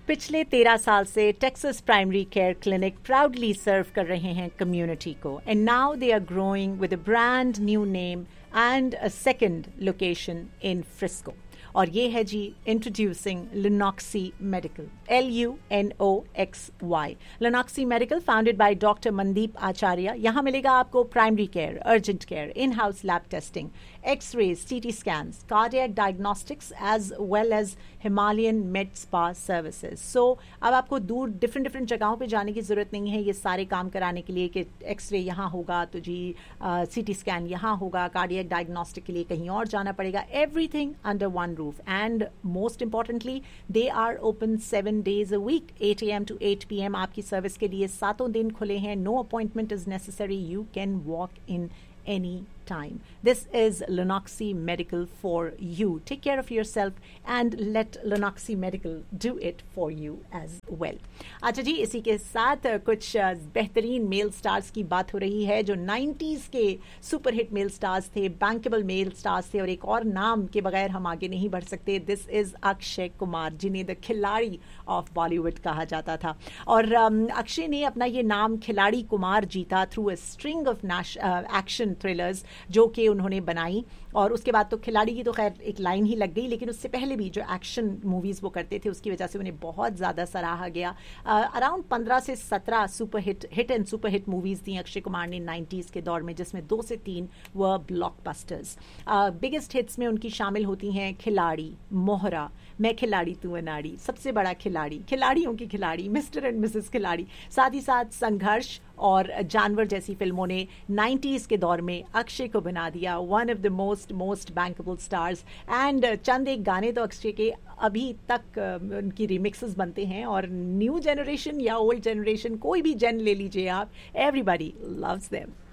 पिछले 13 साल से Texas primary care clinic proudly सर्व कर रहे हैं कम्युनिटी को and now they are growing with a brand new name and a second location in Frisco. और ये है जी introducing Lunoxy medical, LUNOXY. Lunoxy medical founded by doctor Mandeep आचार्य. यहाँ मिलेगा आपको primary care, urgent care, in house lab testing, X-rays, CT scans, cardiac diagnostics as well as Himalayan made spa services. सो अब आपको दूर different जगहों पे जाने की ज़रूरत नहीं है ये सारे काम कराने के लिए कि एक्सरे यहाँ होगा तो जी CT स्कैन यहाँ होगा, कार्डियक डायग्नोस्टिक के लिए कहीं और जाना पड़ेगा. Everything under one roof. And most importantly, they are open 7 days a week, 8 a.m. to 8 p.m. आपकी सर्विस के लिए 7 दिन खुले हैं. No appointment is necessary. You can walk in any time. This is Lunoxy Medical for you. Take care of yourself and let Lunoxy Medical do it for you as well. अच्छा जी, इसी के साथ कुछ बेहतरीन मेल स्टार्स की बात हो रही है जो 90s के सुपरहिट मेल स्टार्स थे, बैंकेबल मेल स्टार्स थे और एक और नाम के बगैर हम आगे नहीं बढ़ सकते. दिस इज अक्षय कुमार, जिन्हें द खिलाड़ी ऑफ बॉलीवुड कहा जाता था. और अक्षय ने अपना ये नाम खिलाड़ी कुमार जीता through a string of action thrillers जो कि उन्होंने बनाई. और उसके बाद तो खिलाड़ी की तो खैर एक लाइन ही लग गई, लेकिन उससे पहले भी जो एक्शन मूवीज़ वो करते थे उसकी वजह से उन्हें बहुत ज़्यादा सराहा गया. अराउंड 15 से 17 hit and super hit movies दी अक्षय कुमार ने 90s के दौर में, जिसमें 2 से 3 वह ब्लॉकबस्टर्स. बिगेस्ट हिट्स में उनकी शामिल होती हैं खिलाड़ी, मोहरा, मैं खिलाड़ी तू अनाड़ी, सबसे बड़ा खिलाड़ी, खिलाड़ियों की खिलाड़ी, मिस्टर एंड मिसेस खिलाड़ी. साथ ही साथ संघर्ष और जानवर जैसी फिल्मों ने 90s के दौर में अक्षय को बना दिया one of the most bankable stars. And चंद एक गाने तो अक्षय के अभी तक उनकी रिमिक्सेस बनते हैं और न्यू जनरेशन या ओल्ड जनरेशन, कोई भी जन ले लीजिए आप, एवरीबॉडी लव्स देम.